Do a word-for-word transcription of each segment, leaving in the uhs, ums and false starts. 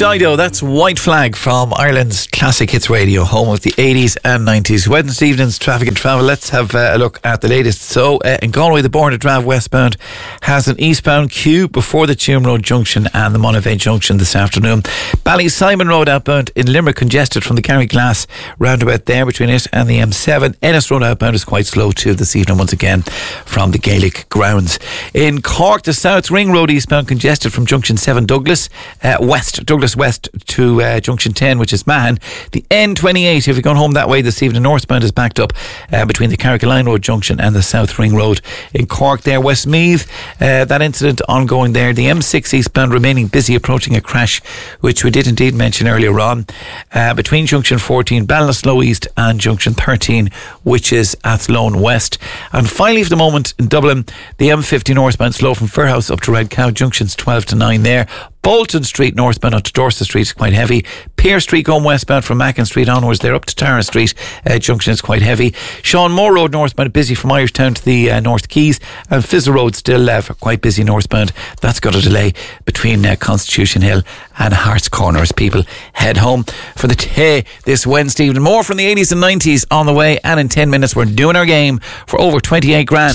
Dido, that's White Flag from Ireland's Classic Hits Radio, home of the eighties and nineties. Wednesday evening's traffic and travel. Let's have uh, a look at the latest. So uh, in Galway, the Born to Drive westbound has an eastbound queue before the Tuam Road Junction and the Monavea Junction this afternoon. Ballysimon Road outbound in Limerick congested from the Carryglass roundabout there between it and the M seven. Ennis Road outbound is quite slow too this evening once again from the Gaelic grounds. In Cork, the South Ring Road eastbound congested from Junction seven Douglas uh, west Douglas West to uh, Junction ten, which is Mahon. The N twenty-eight, if you're going home that way this evening, northbound is backed up uh, between the Carrigaline Road Junction and the South Ring Road. In Cork there, Westmeath, uh, that incident ongoing there. The M six eastbound remaining busy, approaching a crash, which we did indeed mention earlier on, uh, between Junction fourteen, Ballinasloe East, and Junction thirteen, which is Athlone West. And finally, for the moment, in Dublin, the M fifty northbound slow from Fairhouse up to Red Cow, Junctions twelve to nine there. Bolton Street northbound up to Dorset Street is quite heavy. Pier Street going westbound from Mackin Street onwards there up to Tara Street uh, junction is quite heavy. Sean Moore Road northbound busy from Irish Town to the uh, North Quays, and Fizzle Road still uh, quite busy northbound. That's got a delay between uh, Constitution Hill and Hearts Corner as people head home for the day this Wednesday evening. More from the eighties and nineties on the way, and in ten minutes we're doing our game for over twenty-eight grand.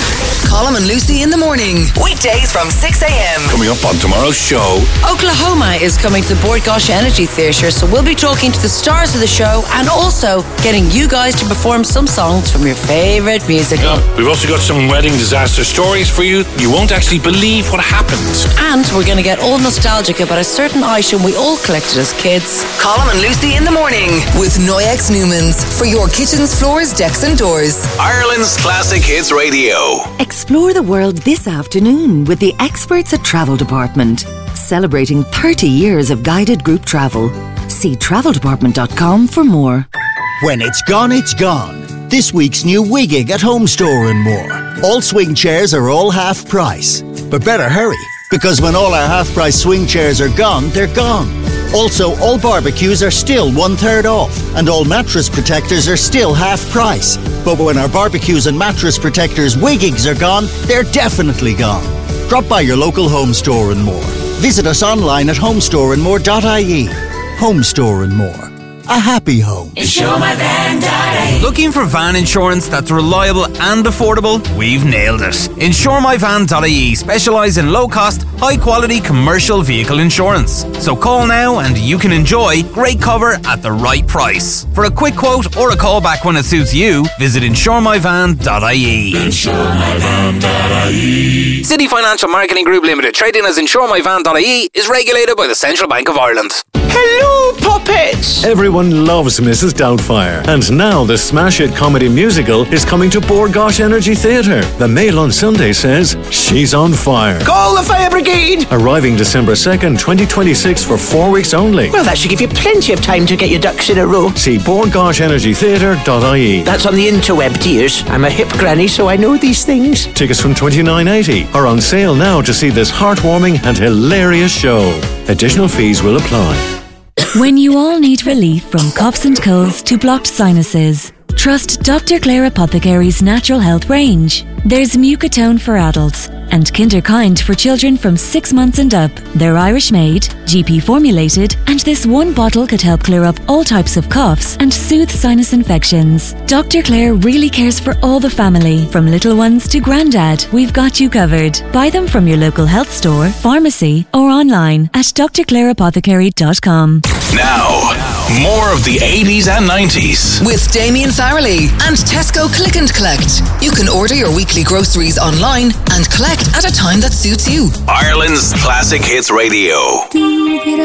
Colm and Lucy in the morning, weekdays from six a.m. Coming up on tomorrow's show, Oklahoma is coming to the Bord Gáis Energy Theatre, so we'll be talking to the stars of the show and also getting you guys to perform some songs from your favourite musical. yeah, we've also got some wedding disaster stories for you. You won't actually believe what happened. And we're going to get all nostalgic about a certain item we all collected as kids. Colm and Lucy in the morning with Noyex Newmans for your kitchens, floors, decks and doors. Ireland's Classic Hits Radio. Explore the world this afternoon with the experts at Travel Department, celebrating thirty years of guided group travel. See travel department dot com for more. When it's gone, it's gone. This week's new Wiggig at Home Store and more. All swing chairs are all half price. But better hurry, because when all our half price swing chairs are gone, they're gone. Also, all barbecues are still one third off, and all mattress protectors are still half price. But when our barbecues and mattress protectors Wiggigs are gone, they're definitely gone. Drop by your local Home Store and More. Visit us online at homestore and more dot I E. Home Store and More. A happy home. Insure My Van dot I E. Looking for van insurance that's reliable and affordable? We've nailed it. Insure My Van dot I E specialise in low-cost, high-quality commercial vehicle insurance. So call now and you can enjoy great cover at the right price. For a quick quote or a call back when it suits you, visit insure my van dot I E. Insure My Van dot I E. City Financial Marketing Group Limited, trading as insure my van dot I E, is regulated by the Central Bank of Ireland. Hello, puppets! Everyone loves Missus Doubtfire, and now the smash hit comedy musical is coming to Bord Gáis Energy Theatre. The Mail on Sunday says she's on fire. Call the fire brigade! Arriving December second, twenty twenty-six for four weeks only. Well, that should give you plenty of time to get your ducks in a row. See bord gáis energy theatre dot I E. That's on the interweb, dears. I'm a hip granny, so I know these things. Tickets from twenty-nine eighty are on sale now to see this heartwarming and hilarious show. Additional fees will apply. When you all need relief from coughs and colds to blocked sinuses, trust Doctor Clare Apothecary's natural health range. There's Mucotone for adults and Kinderkind for children from six months and up. They're Irish made, G P formulated, and this one bottle could help clear up all types of coughs and soothe sinus infections. Doctor Clare really cares for all the family, from little ones to granddad. We've got you covered. Buy them from your local health store, pharmacy, or online at d r clare apothecary dot com. Now, more of the eighties and nineties. With Damien Farrelly and Tesco Click and Collect. You can order your weekly groceries online and collect at a time that suits you. Ireland's Classic Hits Radio.